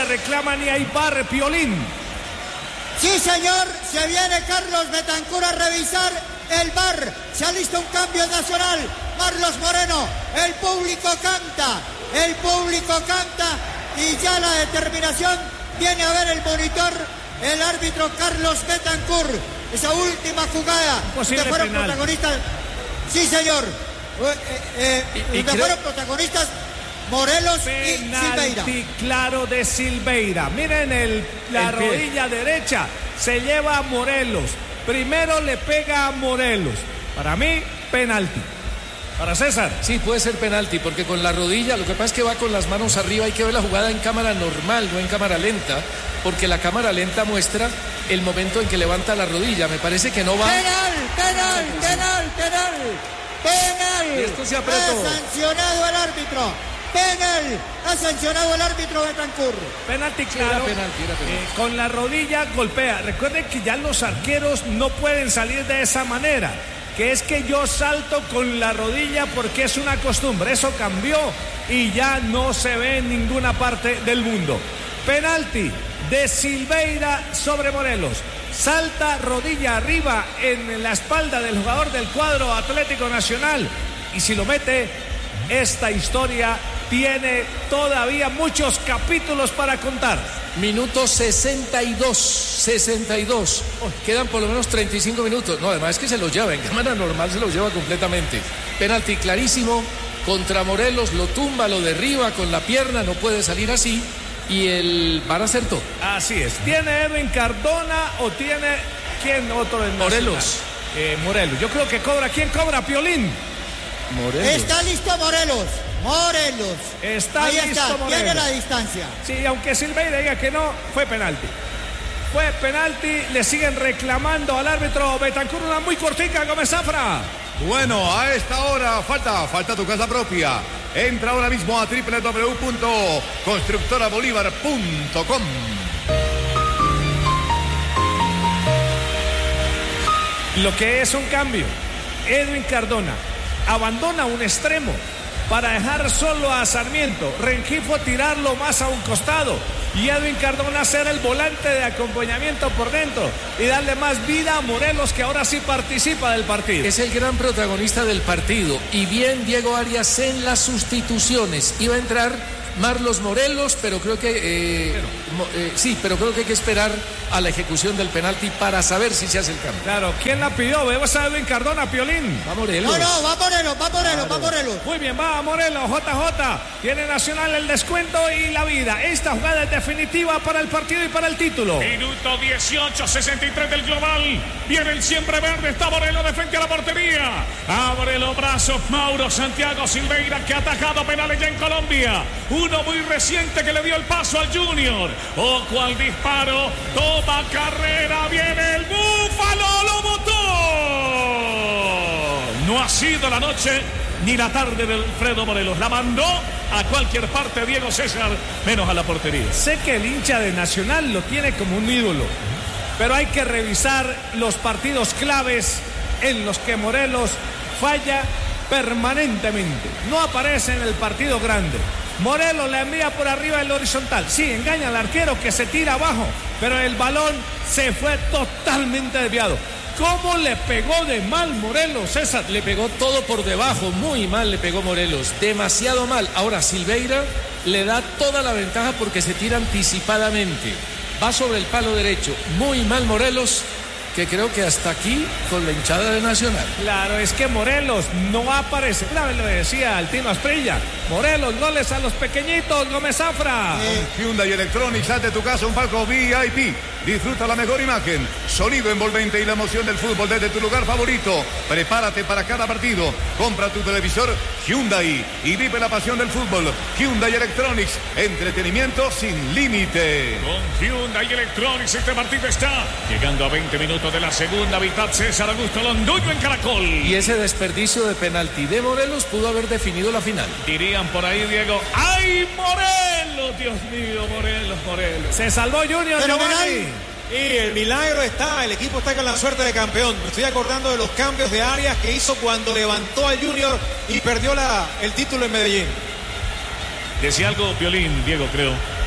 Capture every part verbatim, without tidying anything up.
reclaman y hay bar, Piolín. Sí, señor, se viene Carlos Betancur a revisar el V A R. Se ha listo un cambio en Nacional. Marlos Moreno, el público canta, el público canta y ya la determinación viene a ver el monitor, el árbitro Carlos Betancur. Esa última jugada Posible que fueron penal. protagonistas. Sí, señor. Eh, eh, Y- y donde creo- fueron protagonistas Morelos y Silveira. Penalti claro de Silveira. Miren el, la El pie. rodilla derecha. Se lleva a Morelos. Primero le pega a Morelos. Para mí, penalti. Para César. Sí, puede ser penalti, porque con la rodilla, lo que pasa es que va con las manos arriba, hay que ver la jugada en cámara normal, no en cámara lenta, porque la cámara lenta muestra el momento en que levanta la rodilla. Me parece que no va. Penal, penal, penal, penal, penal. Y esto se apretó. Ha sancionado el árbitro. Penal. Ha sancionado el árbitro Betancur. Penalti Era claro. penalti, era penalti. Eh, con la rodilla golpea. Recuerden que ya los arqueros no pueden salir de esa manera. Que es que yo salto con la rodilla porque es una costumbre. Eso cambió y ya no se ve en ninguna parte del mundo. Penalti de Silveira sobre Morelos. Salta rodilla arriba en la espalda del jugador del cuadro Atlético Nacional. Y si lo mete, esta historia tiene todavía muchos capítulos para contar. Minuto sesenta y dos, sesenta y dos. Oh, quedan por lo menos treinta y cinco minutos. No, además es que se los lleva, en cámara normal se los lleva completamente. Penalti clarísimo contra Morelos, lo tumba, lo derriba con la pierna, no puede salir así. Y el V A R acertó. Así es. ¿Tiene Edwin Cardona o tiene quién otro en Morelos. Nacional? Eh, Morelos. Yo creo que cobra. ¿Quién cobra? Piolín. Morelos. Está listo Morelos. Morelos. Está Ahí listo está, Morelos. tiene la distancia. Sí, aunque Silveira diga que no, fue penalti. Fue penalti, le siguen reclamando al árbitro Betancur, una muy cortica, Gómez Zafra. Bueno, a esta hora falta, falta tu casa propia. Entra ahora mismo a doble u doble u doble u punto constructora bolívar punto com. Lo que es un cambio. Edwin Cardona abandona un extremo para dejar solo a Sarmiento. Rengifo tirarlo más a un costado. Y Edwin Cardona ser el volante de acompañamiento por dentro. Y darle más vida a Morelos, que ahora sí participa del partido. Es el gran protagonista del partido. Y bien Diego Arias en las sustituciones. Iba a entrar Marlos Morelos, pero creo que eh, mo, eh, sí, pero creo que hay que esperar a la ejecución del penalti para saber si se hace el cambio. Claro, ¿quién la pidió? ¿Vemos a Edwin Cardona, Piolín? Va Morelos. No, no, va Morelos, va Morelos, Claro. va Morelos. Muy bien, va Morelos, J J. Tiene Nacional el descuento y la vida. Esta jugada es definitiva para el partido y para el título. Minuto dieciocho, sesenta y tres del global. Viene el siempre verde. Está Morelos de frente a la portería. Abre los brazos Mauro Santiago Silveira, que ha atajado penales ya en Colombia. Uno muy reciente que le dio el paso al Junior. Ojo al disparo. Toma carrera. Viene el Búfalo. Lo botó. No ha sido la noche ni la tarde de Alfredo Morelos. La mandó a cualquier parte Diego César, menos a la portería. Sé que el hincha de Nacional lo tiene como un ídolo, pero hay que revisar los partidos claves en los que Morelos falla permanentemente. No aparece en el partido grande. Morelos le envía por arriba el horizontal. Sí, engaña al arquero que se tira abajo, pero el balón se fue totalmente desviado. ¿Cómo le pegó de mal Morelos, César? Le pegó todo por debajo, muy mal le pegó Morelos, demasiado mal. Ahora Silveira le da toda la ventaja porque se tira anticipadamente. Va sobre el palo derecho, muy mal Morelos, que creo que hasta aquí con la hinchada de Nacional. Claro, es que Morelos no aparece. Una vez lo decía Altino Asprilla. Morelos, goles a los pequeñitos, Gómez Zafra. Con Hyundai Electronics, haz de tu casa un palco V I P. Disfruta la mejor imagen, sonido envolvente y la emoción del fútbol desde tu lugar favorito. Prepárate para cada partido. Compra tu televisor Hyundai y vive la pasión del fútbol. Hyundai Electronics, entretenimiento sin límite. Con Hyundai Electronics este partido está llegando a veinte minutos de la segunda mitad. César Augusto Londoño en Caracol. Y ese desperdicio de penalti de Morelos pudo haber definido la final. Dirían por ahí, Diego, ¡ay, Morelos! Dios mío, Morelos, Morelos. Se salvó Junior, Giovanni. Y el milagro está, el equipo está con la suerte de campeón. Me estoy acordando de los cambios de Arias que hizo cuando levantó al Junior y perdió la, el título en Medellín. Decía algo Piolín, Diego, creo.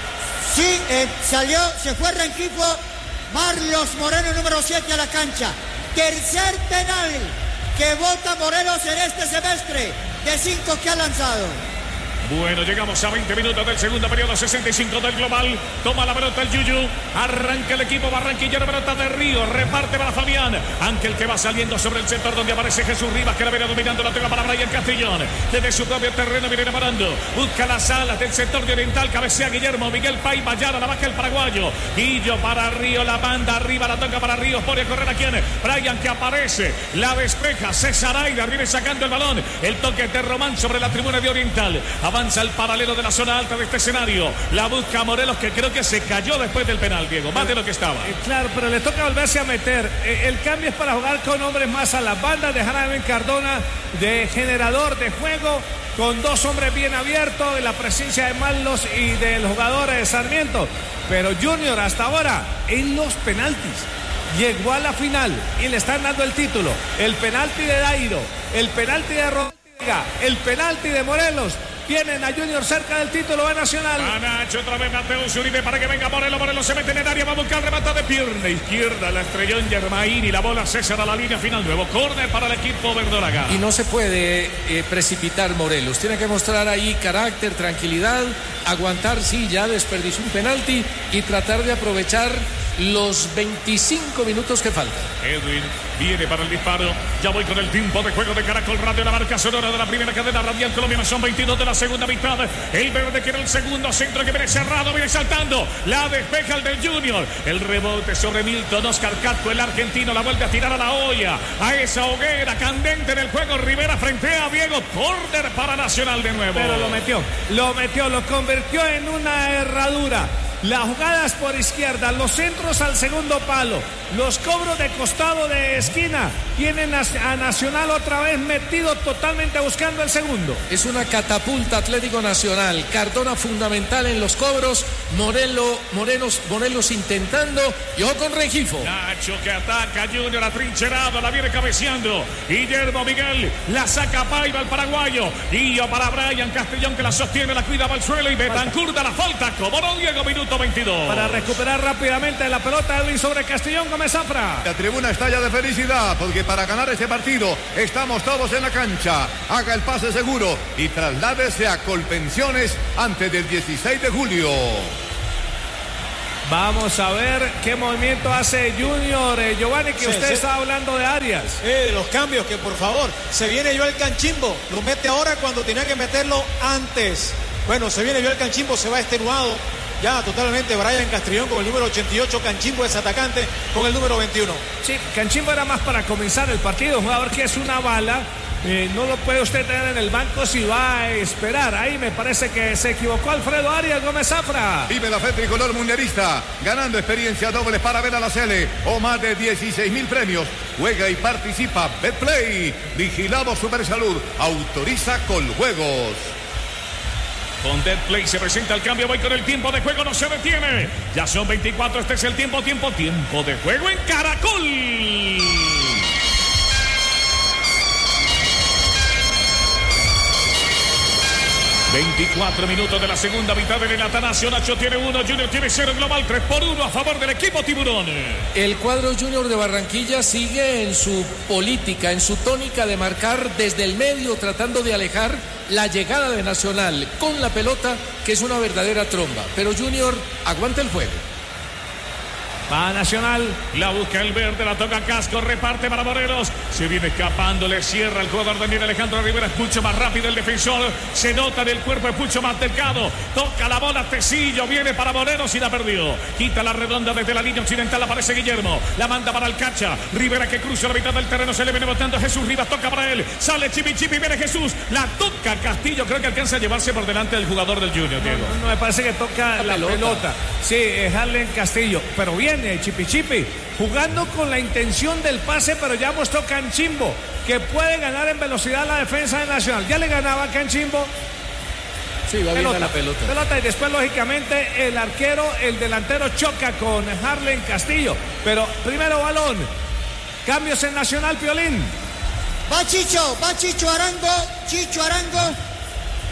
Sí, eh, salió, se fue Rengifo. Marlos Moreno, número siete, a la cancha. Tercer penal que vota Morelos en este semestre, de cinco que ha lanzado. Bueno, llegamos a veinte minutos del segundo periodo, sesenta y cinco del global. Toma la pelota el Yuyu. Arranca el equipo barranquillero, pelota de Río. Reparte para Fabián. Ángel que va saliendo sobre el sector donde aparece Jesús Rivas, que la viene dominando. La toca para Brian Castellón. Desde su propio terreno viene enamorando. Busca las alas del sector de Oriental. Cabecea Guillermo. Miguel Pay Vallara, la baja el paraguayo. Guillo para Río, la banda arriba. La toca para Ríos. Pone a correr a quien. Brian que aparece. La despeja. César Aida viene sacando el balón. El toque de Román sobre la tribuna de Oriental. Avanza el paralelo de la zona alta de este escenario. La busca Morelos, que creo que se cayó después del penal, Diego, más de lo que estaba. Eh, claro, pero le toca volverse a meter. Eh, el cambio es para jugar con hombres más a las bandas, dejar a Ben Cardona de generador de juego, con dos hombres bien abiertos, de la presencia de Marlos y del jugador de Sarmiento. Pero Junior hasta ahora en los penaltis llegó a la final y le están dando el título. El penalti de Dairo, el penalti de Rodríguez, el penalti de Morelos. Tienen a Junior cerca del título de Nacional. A Nacho otra vez Mateo Zuribe para que venga Morelos. Morelos se mete en el área, va a buscar remata de pierna izquierda. La estrelló en Germain y la bola César a la línea final. Nuevo córner para el equipo verdolaga. Y no se puede eh, precipitar Morelos. Tiene que mostrar ahí carácter, tranquilidad, aguantar, sí, ya desperdició un penalti y tratar de aprovechar los veinticinco minutos que faltan. Edwin viene para el disparo. Ya voy con el tiempo de juego de Caracol Radio, la marca sonora de la primera cadena radial colombiana. Son veintidós de la segunda mitad. El verde quiere el segundo centro que viene cerrado, viene saltando. La despeja el del Junior. El rebote sobre Milton Oscar Catco, el argentino, la vuelve a tirar a la olla. A esa hoguera candente en el juego. Rivera frente a Diego. Córner para Nacional de nuevo. Pero lo metió, lo metió, lo convirtió en una herradura. Las jugadas por izquierda, los centros al segundo palo, los cobros de costado de esquina, tienen a Nacional otra vez metido totalmente buscando el segundo. Es una catapulta Atlético Nacional. Cardona fundamental en los cobros. Morelo, Morenos, Morelos intentando. Y ojo con Rengifo. Nacho que ataca, Junior atrincherado, la viene cabeceando. Guillermo Miguel la saca Paiva al paraguayo. Guillo para Brian Castellón que la sostiene, la cuida al suelo y Betancur da la falta. Como no, Diego, minuto veintidós. Para recuperar rápidamente la pelota Edwin sobre Castellón Gómez Zafra. La tribuna estalla de felicidad porque para ganar este partido estamos todos en la cancha. Haga el pase seguro y trasládese a Colpensiones antes del dieciséis de julio. Vamos a ver qué movimiento hace Junior. Eh, Giovanni, que sí, usted sí. Está hablando de Arias. Eh, los cambios, que por favor, se viene Joel Canchimbo. Lo mete ahora cuando tenía que meterlo antes. Bueno, se viene Joel Canchimbo, se va extenuado. Ya totalmente Brian Castrillón con el número ochenta y ocho. Canchimbo es atacante con el número veintiuno. Sí, Canchimbo era más para comenzar el partido. Un jugador que es una bala. Eh, no lo puede usted tener en el banco si va a esperar. Ahí me parece que se equivocó Alfredo Arias Gómez Zafra. Vive la fe tricolor mundialista, ganando experiencia doble para ver a la Sele o más de dieciséis mil premios. Juega y participa. Betplay, vigilado Supersalud, autoriza Coljuegos. Con Betplay se presenta el cambio. Voy con el tiempo de juego, no se detiene. Ya son veinticuatro, este es el tiempo, tiempo, tiempo de juego en Caracol. veinticuatro minutos de la segunda mitad de la Atanasio. Nacho tiene uno, Junior tiene cero, global tres por uno a favor del equipo Tiburón. El cuadro Junior de Barranquilla sigue en su política, en su tónica de marcar desde el medio, tratando de alejar la llegada de Nacional con la pelota, que es una verdadera tromba. Pero Junior aguanta el juego. Va Nacional, la busca el verde, la toca Casco, reparte para Morelos, se viene escapando, le cierra el jugador Daniel Alejandro Rivera, es mucho más rápido el defensor, se nota del cuerpo, es mucho más delgado, toca la bola Tecillo, viene para Morelos y la perdió, quita la redonda desde la línea occidental, aparece Guillermo, la manda para Alcacha, Rivera que cruza la mitad del terreno, se le viene botando a Jesús Rivas, toca para él, sale Chipi Chipi, viene Jesús, la toca Castillo, creo que alcanza a llevarse por delante del jugador del Junior, Diego. No, no, me parece que toca la, la pelota. pelota, sí, es Harlen Castillo, pero bien Chipi Chipi, jugando con la intención del pase, pero ya mostró Canchimbo que puede ganar en velocidad la defensa de Nacional. Ya le ganaba Canchimbo. Sí, va bien a la pelota. Pelota y después, lógicamente, el arquero, el delantero choca con Harlen Castillo. Pero primero balón. Cambios en Nacional, Piolín. Va Chicho, va Chicho Arango, Chicho Arango.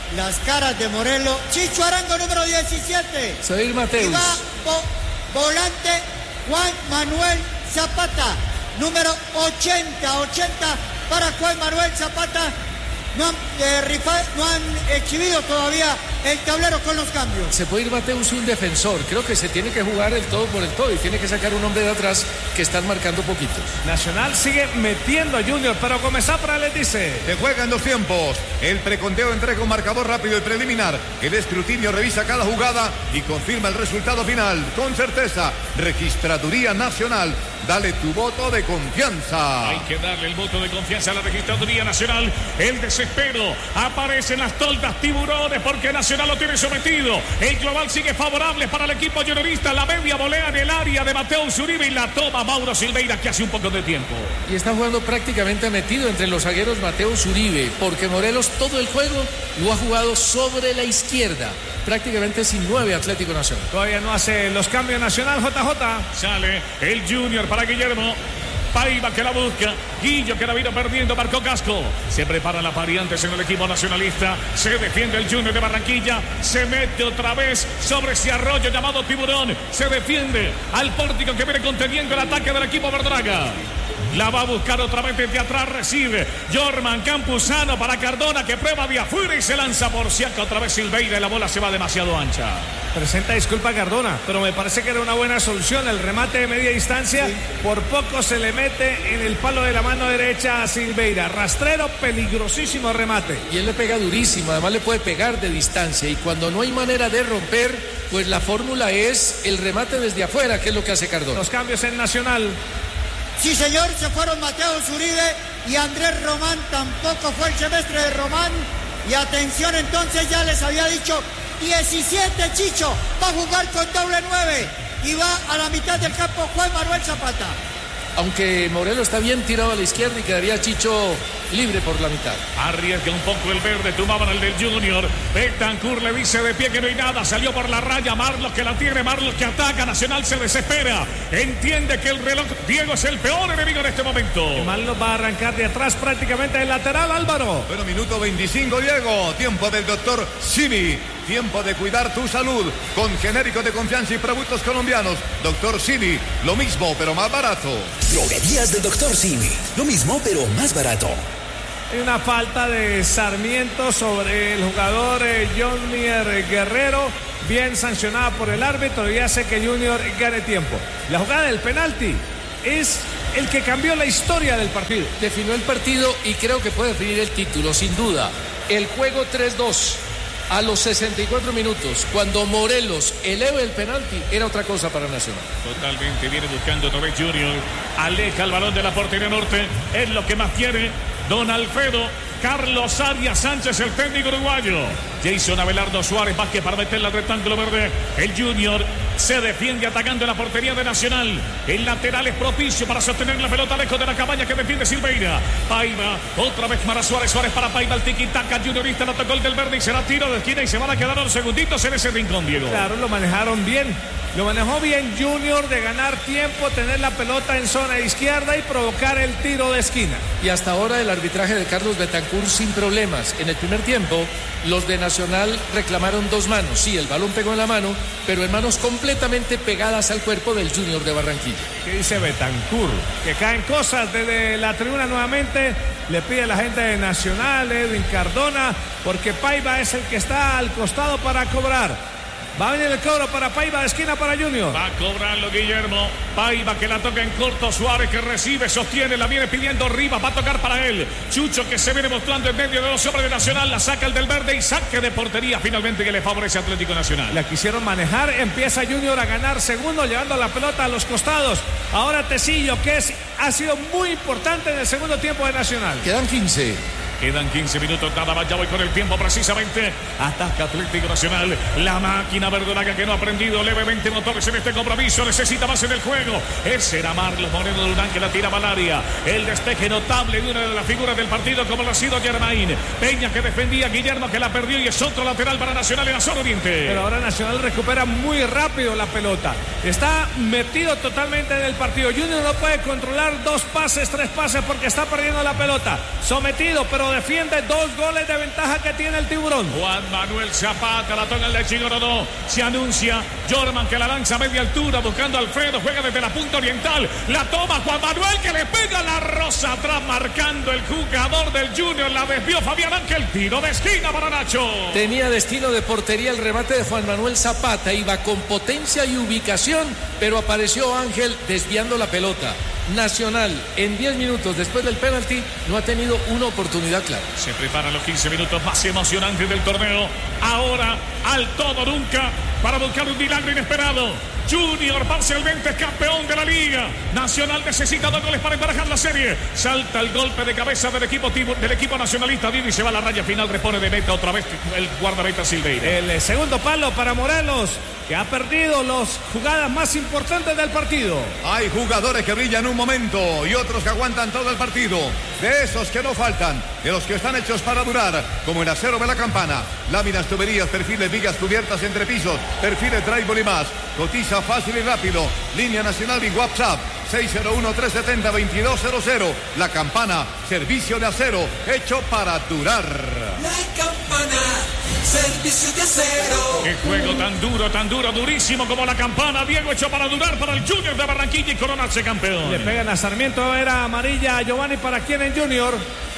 las caras de Morelos. Chicho Arango, número diecisiete. Salir Mateus. Y va vo volante Juan Manuel Zapata, número ochenta. ochenta para Juan Manuel Zapata. No han, eh, rifa, no han exhibido todavía el tablero con los cambios. Se puede ir Mateus un defensor. Creo que se tiene que jugar el todo por el todo y tiene que sacar un hombre de atrás que están marcando poquito. Nacional sigue metiendo a Junior, pero Comesapra les dice: se juegan dos tiempos. El preconteo entrega un marcador rápido y preliminar. El escrutinio revisa cada jugada y confirma el resultado final. Con certeza, Registraduría Nacional. Dale tu voto de confianza. Hay que darle el voto de confianza a la Registraduría Nacional. El desespero. Aparecen las toldas tiburones porque Nacional lo tiene sometido. El global sigue favorable para el equipo juniorista. La media volea en el área de Mateus Uribe y la toma Mauro Silveira, que hace un poco de tiempo. Y está jugando prácticamente metido entre los zagueros Mateus Uribe, porque Morelos todo el juego lo ha jugado sobre la izquierda. Prácticamente sin nueve Atlético Nacional. Todavía no hace los cambios Nacional. J J. Sale el Junior para Guillermo. Paiva que la busca. Guillo que la vino perdiendo. Marcó Casco. Se preparan las variantes en el equipo nacionalista. Se defiende el Junior de Barranquilla. Se mete otra vez sobre ese arroyo llamado Tiburón. Se defiende al pórtico que viene conteniendo el ataque del equipo Verdraga. La va a buscar otra vez desde atrás. Recibe Jorman Campuzano para Cardona, que prueba de afuera y se lanza por Siaca. Otra vez Silveira y la bola se va demasiado ancha. Presenta disculpa Cardona, pero me parece que era una buena solución. El remate de media distancia, sí. Por poco se le mete en el palo de la mano derecha a Silveira. Rastrero, peligrosísimo remate. Y él le pega durísimo, además le puede pegar de distancia. Y cuando no hay manera de romper, pues la fórmula es el remate desde afuera, que es lo que hace Cardona. Los cambios en Nacional. Sí, señor, se fueron Mateus Uribe y Andrés Román. Tampoco fue el semestre de Román. Y atención, entonces ya les había dicho diecisiete, Chicho. Va a jugar con doble nueve. Y va a la mitad del campo Juan Manuel Zapata. Aunque Morelos está bien tirado a la izquierda y quedaría Chicho libre por la mitad. Arriesga un poco el verde, tomaban el del Junior. Betancur le dice de pie que no hay nada. Salió por la raya. Marlos que la tiene, Marlos que ataca. Nacional se desespera. Entiende que el reloj Diego es el peor enemigo en este momento. Y Marlos va a arrancar de atrás prácticamente el lateral, Álvaro. Bueno, minuto veinticinco, Diego. Tiempo del doctor Simi. Tiempo de cuidar tu salud con genéricos de confianza y productos colombianos. Doctor Simi, lo mismo pero más barato. Droguerías del doctor Simi, lo mismo pero más barato. Hay una falta de Sarmiento sobre el jugador eh, Jonier Guerrero, bien sancionada por el árbitro y hace que Junior gane tiempo. La jugada del penalti es el que cambió la historia del partido. Definió el partido y creo que puede definir el título, sin duda. El juego tres dos. A los sesenta y cuatro minutos, cuando Morelos eleva el penalti, era otra cosa para Nacional. Totalmente, viene buscando otra vez Junior. Aleja el balón de la portería norte. Es lo que más quiere Don Alfredo Carlos Arias Sánchez, el técnico uruguayo. Jason Abelardo Suárez Vázquez para meterla al rectángulo verde. El Junior se defiende atacando en la portería de Nacional. El lateral es propicio para sostener la pelota lejos de la cabaña que defiende Silveira. Paiva, otra vez para Suárez. Suárez para Paiva, el tiki-taka juniorista. No tocó el del verde y será tiro de esquina y se van a quedar unos segunditos en ese rincón, Diego. Claro, lo manejaron bien. Lo manejó bien Junior de ganar tiempo, tener la pelota en zona izquierda y provocar el tiro de esquina. Y hasta ahora el arbitraje de Carlos Betancur sin problemas. En el primer tiempo, los de Nacional reclamaron dos manos. Sí, el balón pegó en la mano, pero en manos completamente pegadas al cuerpo del Junior de Barranquilla. ¿Qué dice Betancur? Que caen cosas desde la tribuna nuevamente. Le pide a la gente de Nacional, Edwin Cardona, porque Paiva es el que está al costado para cobrar. Va a venir el cobro para Paiva, de esquina para Junior. Va a cobrarlo Guillermo. Paiva que la toca en corto. Suárez que recibe, sostiene, la viene pidiendo Rivas. Va a tocar para él. Chucho que se viene mostrando en medio de los hombres de Nacional. La saca el del verde y saque de portería finalmente que le favorece a Atlético Nacional. La quisieron manejar. Empieza Junior a ganar segundo, llevando la pelota a los costados. Ahora Tecillo, que es, ha sido muy importante en el segundo tiempo de Nacional. Quedan quince. Quedan quince minutos, nada más, ya voy con el tiempo precisamente. Ataca Atlético Nacional. La máquina verdolaga que no ha aprendido levemente motores en este compromiso. Necesita más en el juego. Ese era Marlos Moreno Durán que la tira al área. El despeje notable de una de las figuras del partido como lo ha sido Germain. Peña que defendía, Guillermo que la perdió y es otro lateral para Nacional en la zona oriente. Pero ahora Nacional recupera muy rápido la pelota. Está metido totalmente en el partido. Junior no puede controlar dos pases, tres pases porque está perdiendo la pelota. Sometido, pero lo defiende. Dos goles de ventaja que tiene el Tiburón. Juan Manuel Zapata, la toca el de Chigorodó. Se anuncia Jorman que la lanza a media altura buscando a Alfredo. Juega desde la punta oriental. La toma Juan Manuel que le pega la rosa atrás marcando el jugador del Junior. La desvió Fabián Ángel. Tiro de esquina para Nacho. Tenía destino de portería el remate de Juan Manuel Zapata. Iba con potencia y ubicación, pero apareció Ángel desviando la pelota. Nacional en diez minutos después del penalti no ha tenido una oportunidad clara. Se preparan los quince minutos más emocionantes del torneo. Ahora al todo nunca para buscar un milagro inesperado. Junior parcialmente campeón de la liga. Nacional necesita dos goles para emparejar la serie. Salta el golpe de cabeza del equipo del equipo nacionalista. Viene y se va a la raya final. Repone de meta otra vez el guardameta Silveira. El segundo palo para Morelos, que ha perdido las jugadas más importantes del partido. Hay jugadores que brillan un momento y otros que aguantan todo el partido. De esos que no faltan, de los que están hechos para durar, como el acero de la campana, láminas, tuberías, perfiles, vigas cubiertas entre pisos, perfiles, drywall y más. Cotiza fácil y rápido. Línea nacional y WhatsApp seis cero uno, tres siete cero, dos dos cero cero. La Campana, servicio de acero hecho para durar. La Campana, servicio de acero. Qué juego tan duro, tan duro, durísimo como La Campana. Diego hecho para durar para el Junior de Barranquilla y coronarse campeón. Le pegan a Sarmiento, era amarilla a Giovanni. ¿Para quién en Junior?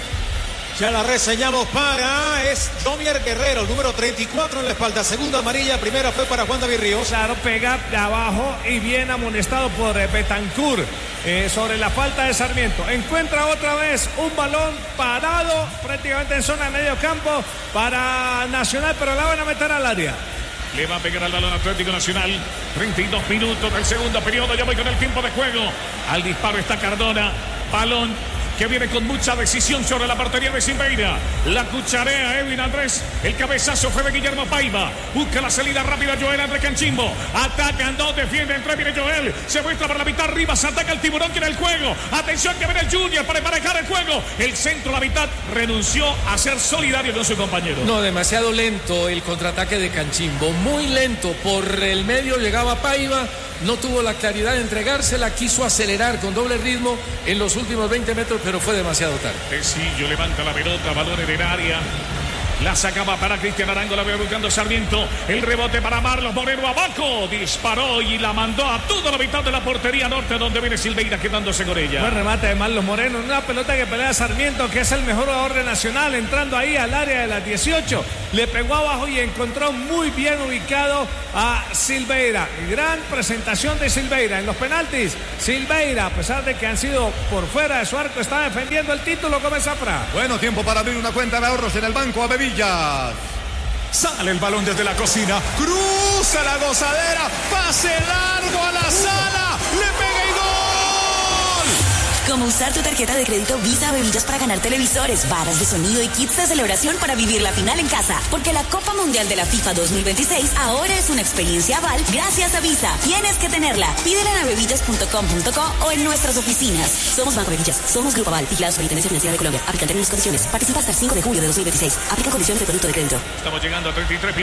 Ya la reseñamos para, es Jomier Guerrero, número treinta y cuatro en la espalda, segunda amarilla, primera fue para Juan David Ríos. Claro, pega de abajo y bien amonestado por eh, Betancur eh, sobre la falta de Sarmiento. Encuentra otra vez un balón parado prácticamente en zona de medio campo para Nacional, pero la van a meter al área. Le va a pegar al balón Atlético Nacional. treinta y dos minutos del segundo periodo, ya voy con el tiempo de juego. Al disparo está Cardona, balón que viene con mucha decisión sobre la portería de Silveira. La cucharea Edwin Andrés. El cabezazo fue de Guillermo Paiva. Busca la salida rápida Joel André Canchimbo. Atacan dos, defiende, entre viene Joel. Se muestra por la mitad arriba. Se ataca el Tiburón que en el juego. Atención que viene el Junior para emparejar el juego. El centro, la mitad, renunció a ser solidario con su compañero. No, demasiado lento el contraataque de Canchimbo. Muy lento. Por el medio llegaba Paiva. No tuvo la claridad de entregársela, quiso acelerar con doble ritmo en los últimos veinte metros, pero fue demasiado tarde. Tecillo levanta la pelota, balón en el área. La sacaba para Cristian Arango, la ve buscando Sarmiento. El rebote para Marlos Moreno abajo. Disparó y la mandó a toda la mitad de la portería norte, donde viene Silveira quedándose con ella. Buen remate de Marlos Moreno. Una pelota que pelea Sarmiento, que es el mejor jugador de Nacional, entrando ahí al área de las dieciocho. Le pegó abajo y encontró muy bien ubicado a Silveira. Gran presentación de Silveira. En los penaltis, Silveira, a pesar de que han sido por fuera de su arco, está defendiendo el título como Zafra. Bueno, tiempo para abrir una cuenta de ahorros en el Banco Abevillas. Sale el balón desde la cocina, cruza la gozadera, pase largo a la sala, le pega y gol. Como usar tu tarjeta de crédito Visa Abevillas para ganar televisores, barras de sonido y kits de celebración para vivir la final en casa. Porque la Copa Mundial de la FIFA dos mil veintiséis ahora es una experiencia aval gracias a Visa. Tienes que tenerla. Pídela en abevillas punto com punto co o en nuestras oficinas. Somos Banco Abevillas, somos Grupo Aval, vigilados por Intendencia Financiera de Colombia. Aplican términos y condiciones. Participa hasta el cinco de julio de dos mil veintiséis. Aplica condiciones de producto de crédito. Estamos llegando a treinta y tres